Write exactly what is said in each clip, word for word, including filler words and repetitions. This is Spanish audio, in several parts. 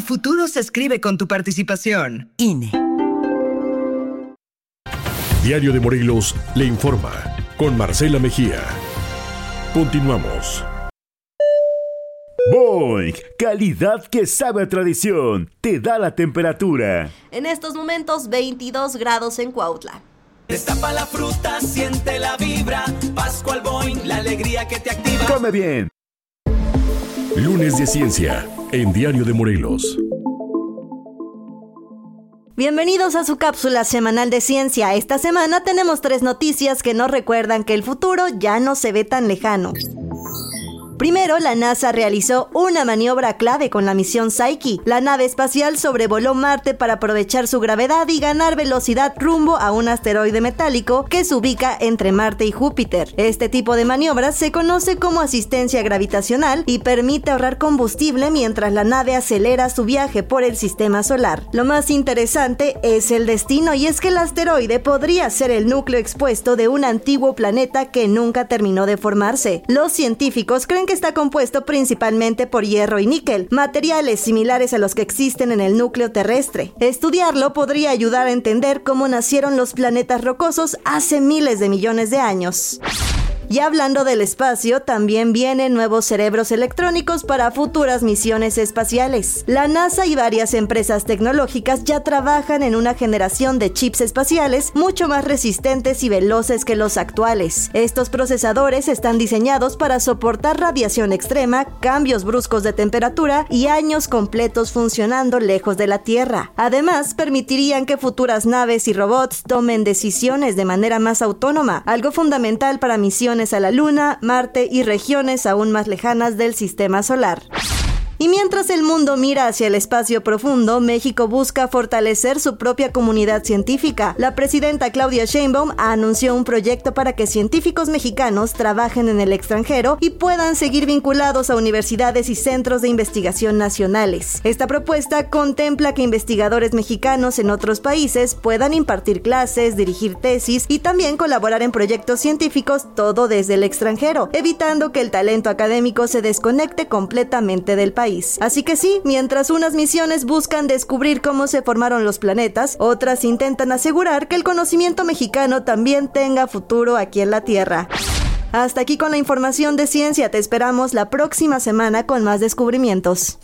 futuro se escribe con tu participación. I N E. Diario de Morelos le informa con Marcela Mejía. Continuamos. Boing, calidad que sabe a tradición. Te da la temperatura. En estos momentos, veintidós grados en Cuautla. Destapa la fruta, siente la vibra. Pascual Boing, la alegría que te activa. Come bien. Lunes de Ciencia en Diario de Morelos. Bienvenidos a su cápsula semanal de ciencia. Esta semana tenemos tres noticias que nos recuerdan que el futuro ya no se ve tan lejano. Primero, la NASA realizó una maniobra clave con la misión Psyche. La nave espacial sobrevoló Marte para aprovechar su gravedad y ganar velocidad rumbo a un asteroide metálico que se ubica entre Marte y Júpiter. Este tipo de maniobras se conoce como asistencia gravitacional y permite ahorrar combustible mientras la nave acelera su viaje por el sistema solar. Lo más interesante es el destino, y es que el asteroide podría ser el núcleo expuesto de un antiguo planeta que nunca terminó de formarse. Los científicos creen que está compuesto principalmente por hierro y níquel, materiales similares a los que existen en el núcleo terrestre. Estudiarlo podría ayudar a entender cómo nacieron los planetas rocosos hace miles de millones de años. Y hablando del espacio, también vienen nuevos cerebros electrónicos para futuras misiones espaciales. La NASA y varias empresas tecnológicas ya trabajan en una generación de chips espaciales mucho más resistentes y veloces que los actuales. Estos procesadores están diseñados para soportar radiación extrema, cambios bruscos de temperatura y años completos funcionando lejos de la Tierra. Además, permitirían que futuras naves y robots tomen decisiones de manera más autónoma, algo fundamental para misiones a la Luna, Marte y regiones aún más lejanas del sistema solar. Y mientras el mundo mira hacia el espacio profundo, México busca fortalecer su propia comunidad científica. La presidenta Claudia Sheinbaum anunció un proyecto para que científicos mexicanos trabajen en el extranjero y puedan seguir vinculados a universidades y centros de investigación nacionales. Esta propuesta contempla que investigadores mexicanos en otros países puedan impartir clases, dirigir tesis y también colaborar en proyectos científicos, todo desde el extranjero, evitando que el talento académico se desconecte completamente del país. Así que sí, mientras unas misiones buscan descubrir cómo se formaron los planetas, otras intentan asegurar que el conocimiento mexicano también tenga futuro aquí en la Tierra. Hasta aquí con la información de ciencia. Te esperamos la próxima semana con más descubrimientos.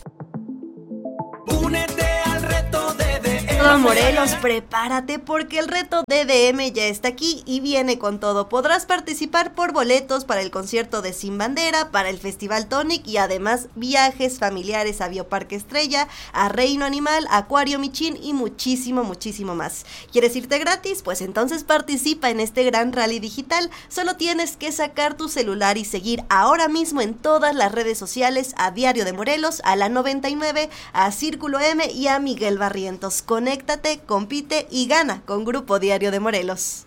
Únete al reto de D M. Todo Morelos, prepárate porque el reto D D M ya está aquí y viene con todo. Podrás participar por boletos para el concierto de Sin Bandera, para el Festival Tonic y además viajes familiares a Bioparque Estrella, a Reino Animal, Acuario Michín y muchísimo, muchísimo más. ¿Quieres irte gratis? Pues entonces participa en este gran rally digital. Solo tienes que sacar tu celular y seguir ahora mismo en todas las redes sociales a Diario de Morelos, a la noventa y nueve, a Círculo M y a Miguel Barrientos. Conéctate, compite y gana con Grupo Diario de Morelos.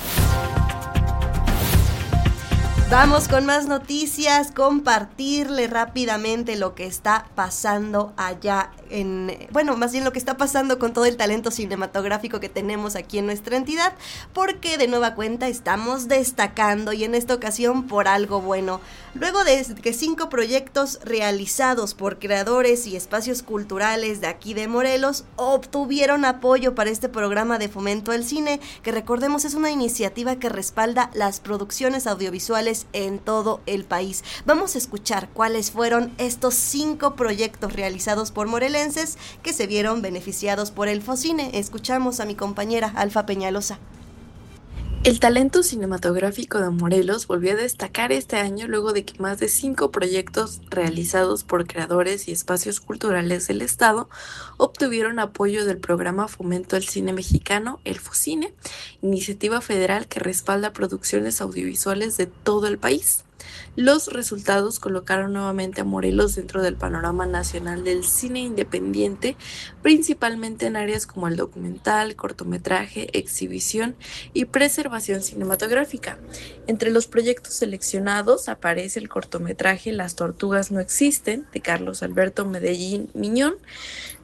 Vamos con más noticias, compartirle rápidamente lo que está pasando allá en, bueno, más bien lo que está pasando con todo el talento cinematográfico que tenemos aquí en nuestra entidad, porque de nueva cuenta estamos destacando y en esta ocasión por algo bueno. Luego de que cinco proyectos realizados por creadores y espacios culturales de aquí de Morelos obtuvieron apoyo para este programa de fomento al cine, que recordemos es una iniciativa que respalda las producciones audiovisuales en todo el país. Vamos a escuchar cuáles fueron estos cinco proyectos realizados por morelenses que se vieron beneficiados por el Focine. Escuchamos a mi compañera Alfa Peñalosa. El talento cinematográfico de Morelos volvió a destacar este año luego de que más de cinco proyectos realizados por creadores y espacios culturales del estado obtuvieron apoyo del programa Fomento al Cine Mexicano, el Focine, iniciativa federal que respalda producciones audiovisuales de todo el país. Los resultados colocaron nuevamente a Morelos dentro del panorama nacional del cine independiente, principalmente en áreas como el documental, cortometraje, exhibición y preservación cinematográfica. Entre los proyectos seleccionados aparece el cortometraje Las tortugas no existen, de Carlos Alberto Medellín Miñón,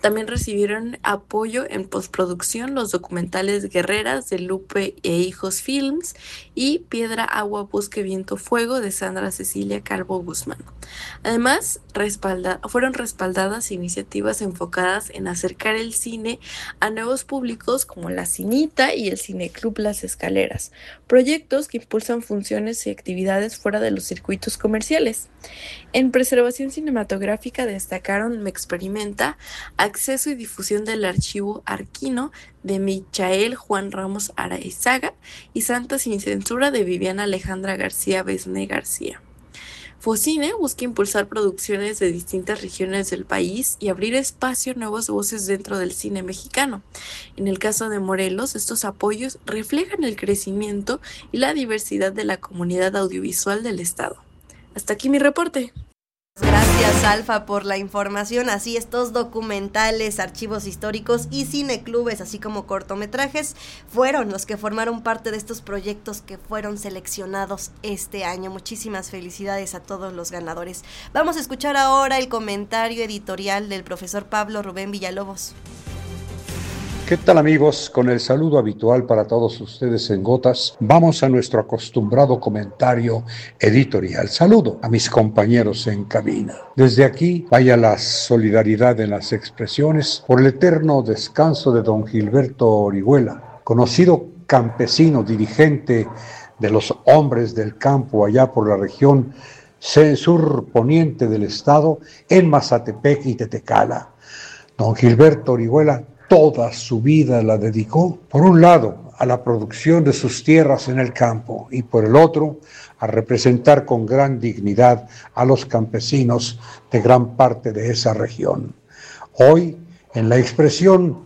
También recibieron apoyo en postproducción los documentales Guerreras de Lupe e Hijos Films y Piedra, Agua, Bosque, Viento, Fuego de Sandra Cecilia Calvo Guzmán. Además, respalda- fueron respaldadas iniciativas enfocadas en acercar el cine a nuevos públicos como La Cinita y el Cineclub Las Escaleras, proyectos que impulsan funciones y actividades fuera de los circuitos comerciales. En preservación cinematográfica destacaron Me Experimenta, acceso y difusión del archivo Arquino de Michael Juan Ramos Araizaga y Santa sin censura de Viviana Alejandra García Besné García. Focine busca impulsar producciones de distintas regiones del país y abrir espacio a nuevas voces dentro del cine mexicano. En el caso de Morelos, estos apoyos reflejan el crecimiento y la diversidad de la comunidad audiovisual del estado. Hasta aquí mi reporte. Gracias, Alfa, por la información. Así, estos documentales, archivos históricos y cineclubes, así como cortometrajes, fueron los que formaron parte de estos proyectos que fueron seleccionados este año. Muchísimas felicidades a todos los ganadores. Vamos a escuchar ahora el comentario editorial del profesor Pablo Rubén Villalobos. ¿Qué tal, amigos? Con el saludo habitual para todos ustedes en Gotas, vamos a nuestro acostumbrado comentario editorial. Saludo a mis compañeros en cabina. Desde aquí vaya la solidaridad en las expresiones por el eterno descanso de don Gilberto Orihuela, conocido campesino, dirigente de los hombres del campo allá por la región sur poniente del estado, en Mazatepec y Tetecala. Don Gilberto Orihuela toda su vida la dedicó, por un lado, a la producción de sus tierras en el campo y por el otro, a representar con gran dignidad a los campesinos de gran parte de esa región. Hoy, en la expresión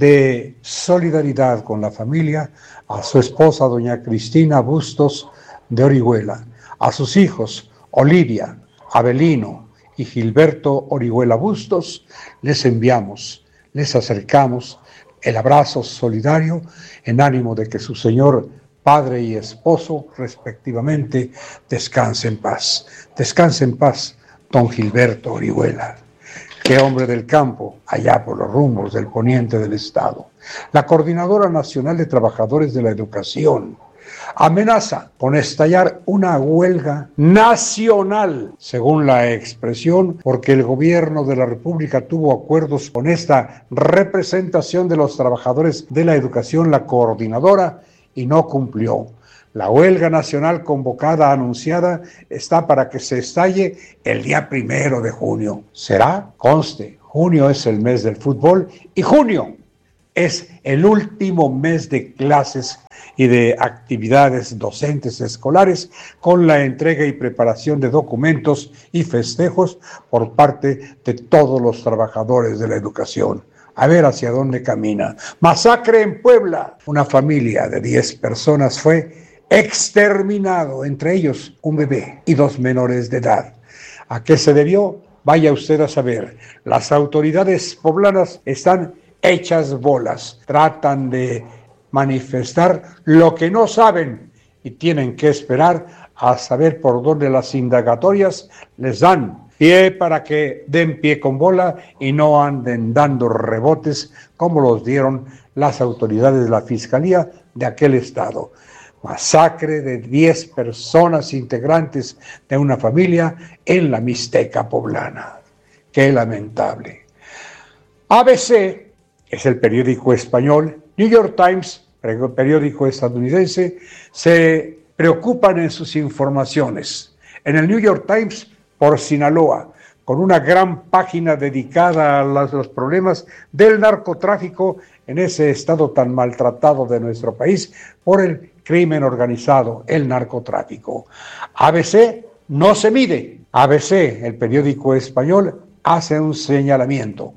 de solidaridad con la familia, a su esposa doña Cristina Bustos de Orihuela, a sus hijos Olivia, Abelino y Gilberto Orihuela Bustos, les enviamos les acercamos el abrazo solidario en ánimo de que su señor padre y esposo, respectivamente, descanse en paz. Descanse en paz, don Gilberto Orihuela. Qué hombre del campo, allá por los rumbos del poniente del estado. La Coordinadora Nacional de Trabajadores de la Educación amenaza con estallar una huelga nacional, según la expresión, porque el gobierno de la República tuvo acuerdos con esta representación de los trabajadores de la educación, la coordinadora, y no cumplió. La huelga nacional convocada, anunciada, está para que se estalle el día primero de junio. ¿Será? Conste, junio es el mes del fútbol y junio es el último mes de clases y de actividades docentes escolares con la entrega y preparación de documentos y festejos por parte de todos los trabajadores de la educación. A ver hacia dónde camina. Masacre en Puebla. Una familia de diez personas fue exterminado, entre ellos un bebé y dos menores de edad. ¿A qué se debió? Vaya usted a saber. Las autoridades poblanas están hechas bolas, tratan de manifestar lo que no saben y tienen que esperar a saber por dónde las indagatorias les dan pie para que den pie con bola y no anden dando rebotes como los dieron las autoridades de la Fiscalía de aquel estado. Masacre de diez personas integrantes de una familia en la Mixteca poblana. Qué lamentable. A B C es el periódico español, New York Times, periódico estadounidense, se preocupan en sus informaciones. En el New York Times, por Sinaloa, con una gran página dedicada a los, los problemas del narcotráfico en ese estado tan maltratado de nuestro país por el crimen organizado, el narcotráfico. A B C no se mide. A B C, el periódico español, hace un señalamiento.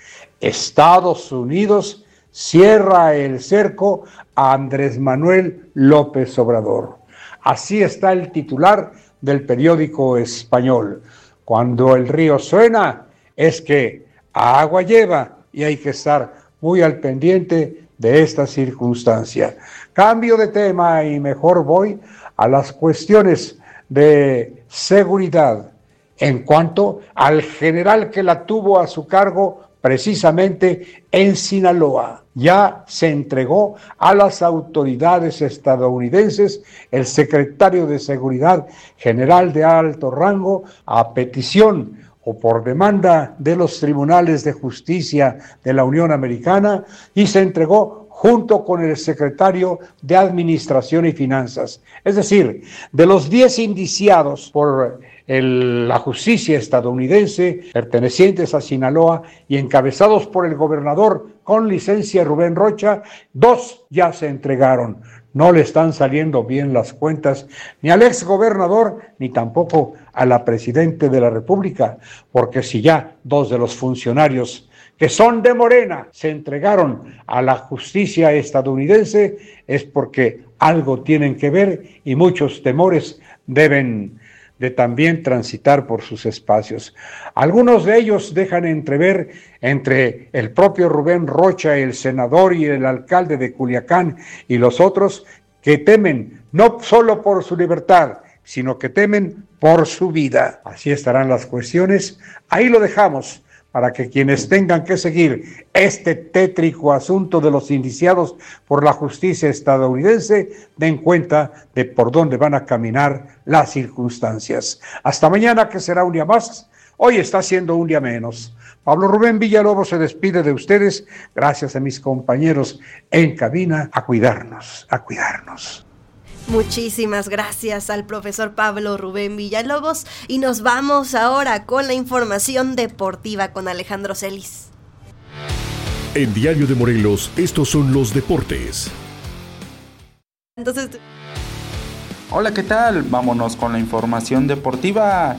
Estados Unidos cierra el cerco a Andrés Manuel López Obrador. Así está el titular del periódico español. Cuando el río suena, es que agua lleva y hay que estar muy al pendiente de esta circunstancia. Cambio de tema y mejor voy a las cuestiones de seguridad en cuanto al general que la tuvo a su cargo precisamente en Sinaloa. Ya se entregó a las autoridades estadounidenses el secretario de Seguridad General de alto rango, a petición o por demanda de los tribunales de justicia de la Unión Americana, y se entregó junto con el secretario de Administración y Finanzas. Es decir, de los diez indiciados por el, la justicia estadounidense, pertenecientes a Sinaloa y encabezados por el gobernador con licencia Rubén Rocha, dos ya se entregaron. No le están saliendo bien las cuentas ni al ex gobernador ni tampoco a la presidenta de la República, porque si ya dos de los funcionarios que son de Morena se entregaron a la justicia estadounidense, es porque algo tienen que ver y muchos temores deben de también transitar por sus espacios. Algunos de ellos dejan entrever entre el propio Rubén Rocha, el senador y el alcalde de Culiacán, y los otros que temen no solo por su libertad, sino que temen por su vida. Así estarán las cuestiones. Ahí lo dejamos, para que quienes tengan que seguir este tétrico asunto de los indiciados por la justicia estadounidense den cuenta de por dónde van a caminar las circunstancias. Hasta mañana, que será un día más. Hoy está siendo un día menos. Pablo Rubén Villalobos se despide de ustedes. Gracias a mis compañeros en cabina. A cuidarnos, a cuidarnos. Muchísimas gracias al profesor Pablo Rubén Villalobos, y nos vamos ahora con la información deportiva con Alejandro Celis. En Diario de Morelos, estos son los deportes. Entonces, hola, ¿qué tal? Vámonos con la información deportiva.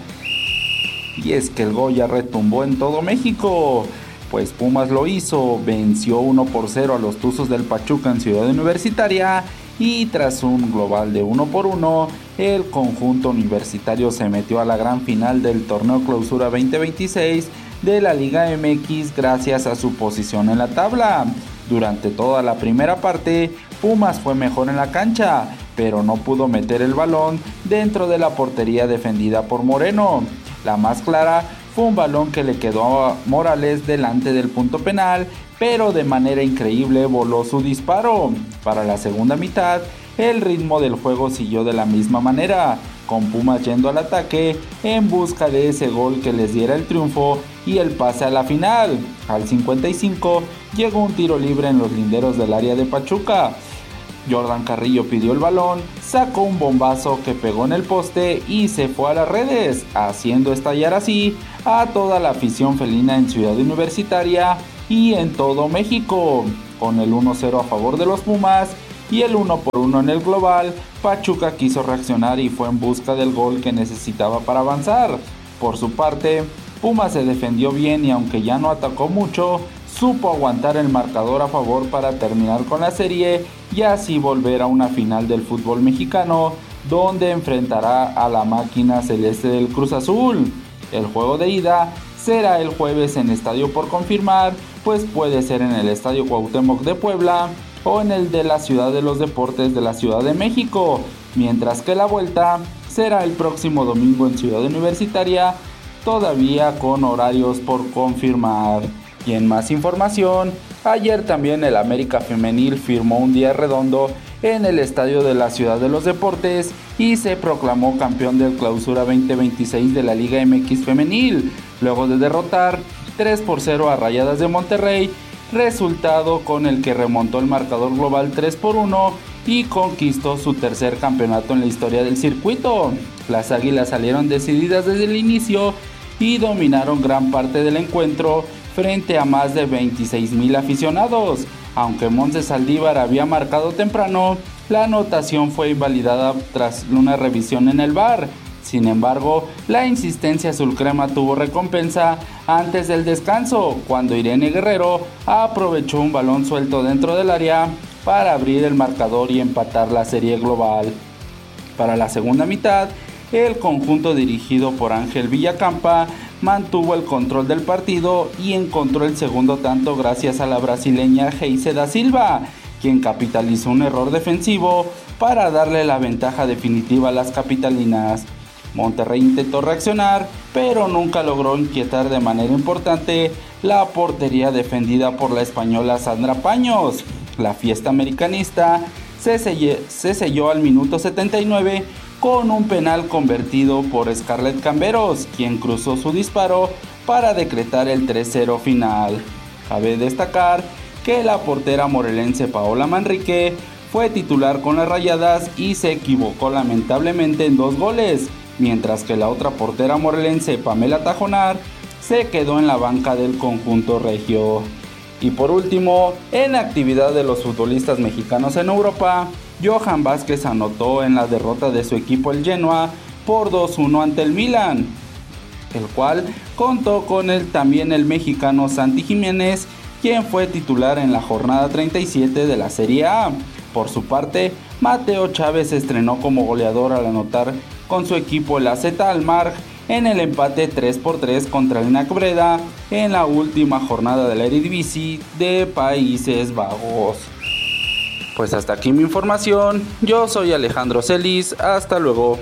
Y es que el Goya retumbó en todo México, pues Pumas lo hizo, venció uno por cero a los Tuzos del Pachuca en Ciudad Universitaria. Y tras un global de uno por uno, el conjunto universitario se metió a la gran final del torneo Clausura veinte veintiséis de la Liga M X gracias a su posición en la tabla. Durante toda la primera parte, Pumas fue mejor en la cancha, pero no pudo meter el balón dentro de la portería defendida por Moreno. La más clara fue un balón que le quedó a Morales delante del punto penal, pero de manera increíble voló su disparo. Para la segunda mitad, el ritmo del juego siguió de la misma manera, con Pumas yendo al ataque en busca de ese gol que les diera el triunfo y el pase a la final. Al cincuenta y cinco llegó un tiro libre en los linderos del área de Pachuca. Jordan Carrillo pidió el balón, sacó un bombazo que pegó en el poste y se fue a las redes, haciendo estallar así a toda la afición felina en Ciudad Universitaria y en todo México. Con el uno cero a favor de los Pumas y el uno por uno en el global, Pachuca quiso reaccionar y fue en busca del gol que necesitaba para avanzar. Por su parte, Pumas se defendió bien y aunque ya no atacó mucho, supo aguantar el marcador a favor para terminar con la serie y así volver a una final del fútbol mexicano, donde enfrentará a la máquina celeste del Cruz Azul. El juego de ida será el jueves en estadio por confirmar, pues puede ser en el Estadio Cuauhtémoc de Puebla o en el de la Ciudad de los Deportes de la Ciudad de México, mientras que la vuelta será el próximo domingo en Ciudad Universitaria, todavía con horarios por confirmar. Y en más información, ayer también el América Femenil firmó un día redondo en el Estadio de la Ciudad de los Deportes y se proclamó campeón del Clausura veinte veintiséis de la Liga M X Femenil, luego de derrotar tres por cero a Rayadas de Monterrey, resultado con el que remontó el marcador global tres por uno y conquistó su tercer campeonato en la historia del circuito. Las Águilas salieron decididas desde el inicio y dominaron gran parte del encuentro frente a más de veintiséis mil aficionados. Aunque Montse Saldívar había marcado temprano, la anotación fue invalidada tras una revisión en el V A R. Sin embargo, la insistencia azulcrema tuvo recompensa antes del descanso, cuando Irene Guerrero aprovechó un balón suelto dentro del área para abrir el marcador y empatar la serie global. Para la segunda mitad, el conjunto dirigido por Ángel Villacampa mantuvo el control del partido y encontró el segundo tanto gracias a la brasileña Geise da Silva, quien capitalizó un error defensivo para darle la ventaja definitiva a las capitalinas. Monterrey intentó reaccionar, pero nunca logró inquietar de manera importante la portería defendida por la española Sandra Paños. La fiesta americanista se, selle, se selló al minuto setenta y nueve con un penal convertido por Scarlett Camberos, quien cruzó su disparo para decretar el tres cero final. Cabe destacar que la portera morelense Paola Manrique fue titular con las Rayadas y se equivocó lamentablemente en dos goles, mientras que la otra portera morelense Pamela Tajonar se quedó en la banca del conjunto regio. Y por último, en la actividad de los futbolistas mexicanos en Europa, Johan Vázquez anotó en la derrota de su equipo el Genoa por dos uno ante el Milan, el cual contó con el, también el mexicano Santi Jiménez, quien fue titular en la jornada treinta y siete de la Serie A. Por su parte, Mateo Chávez se estrenó como goleador al anotar con su equipo el A Z Alkmaar en el empate tres por tres contra el N A C Breda en la última jornada de la Eredivisie de Países Bajos. Pues hasta aquí mi información, yo soy Alejandro Celis, hasta luego.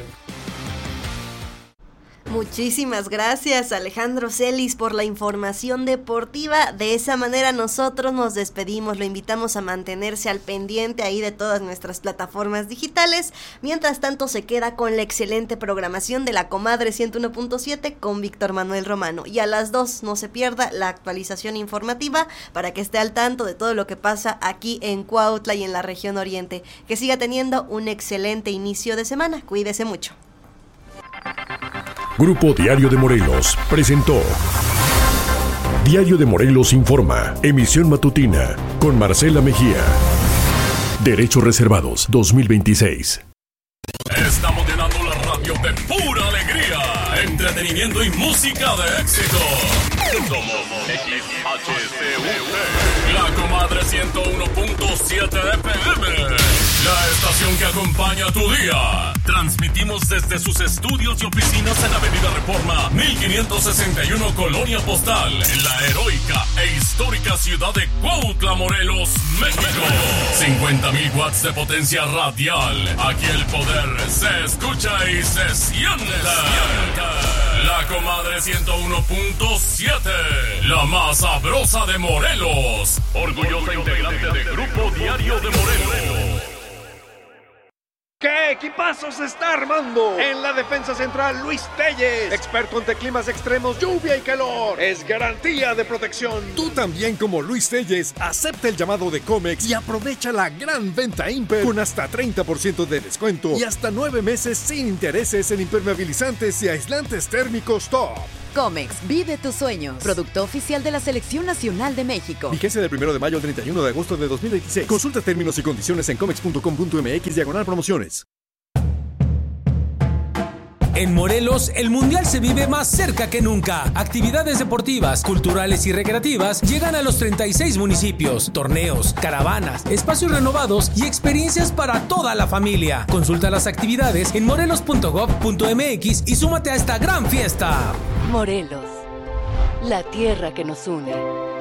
Muchísimas gracias, Alejandro Celis, por la información deportiva. De esa manera nosotros nos despedimos. Lo invitamos a mantenerse al pendiente ahí de todas nuestras plataformas digitales. Mientras tanto, se queda con la excelente programación de La Comadre ciento uno punto siete con Víctor Manuel Romano. Y a las dos no se pierda la actualización informativa para que esté al tanto de todo lo que pasa aquí en Cuautla y en la región oriente. Que siga teniendo un excelente inicio de semana. Cuídese mucho. Grupo Diario de Morelos presentó Diario de Morelos Informa, emisión matutina, con Marcela Mejía. Derechos reservados dos mil veintiséis. Estamos llenando la radio de pura alegría, entretenimiento y música de éxito. Somos X H C U T, La Comadre ciento uno punto siete F M, la estación que acompaña tu día. Transmitimos desde sus estudios y oficinas en Avenida Reforma mil quinientos sesenta y uno, Colonia Postal, en la heroica e histórica ciudad de Cuautla, Morelos, México. cincuenta mil watts de potencia radial. Aquí el poder se escucha y se siente. La Comadre ciento uno punto siete, la más sabrosa de Morelos. Orgullosa integrante de Grupo Diario de Morelos. ¿Qué equipazo se está armando? En la defensa central, Luis Telles, experto ante climas extremos, lluvia y calor. Es garantía de protección. Tú también, como Luis Telles, acepta el llamado de Comex y aprovecha la gran venta Imper con hasta treinta por ciento de descuento y hasta nueve meses sin intereses en impermeabilizantes y aislantes térmicos top. Comex, vive tus sueños. Producto oficial de la Selección Nacional de México. Vigencia del primero de mayo al treinta y uno de agosto de dos mil veintiséis. Consulta términos y condiciones en comex punto com punto m x diagonal promociones. En Morelos, el Mundial se vive más cerca que nunca. Actividades deportivas, culturales y recreativas llegan a los treinta y seis municipios. Torneos, caravanas, espacios renovados y experiencias para toda la familia. Consulta las actividades en morelos punto gob punto m x y súmate a esta gran fiesta. Morelos, la tierra que nos une.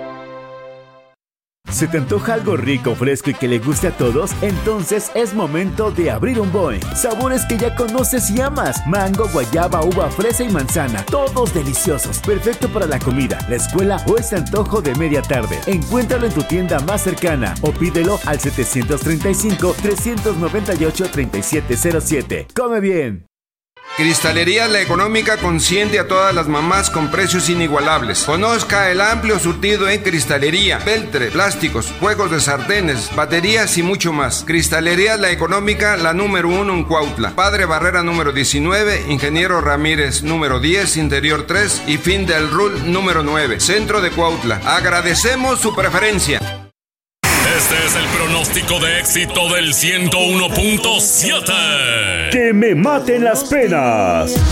¿Se te antoja algo rico, fresco y que le guste a todos? Entonces es momento de abrir un Boing. Sabores que ya conoces y amas. Mango, guayaba, uva, fresa y manzana. Todos deliciosos. Perfecto para la comida, la escuela o ese antojo de media tarde. Encuéntralo en tu tienda más cercana o pídelo al setecientos treinta y cinco, trescientos noventa y ocho, treinta y siete cero siete. ¡Come bien! Cristalería La Económica consiente a todas las mamás con precios inigualables. Conozca el amplio surtido en cristalería, peltre, plásticos, juegos de sartenes, baterías y mucho más. Cristalería La Económica, la número uno en Cuautla. Padre Barrera número diecinueve, Ingeniero Ramírez número diez, Interior tres y Fin del Rul número nueve, Centro de Cuautla. Agradecemos su preferencia. Este es el pronóstico de éxito del ciento uno punto siete. ¡Que me maten las penas!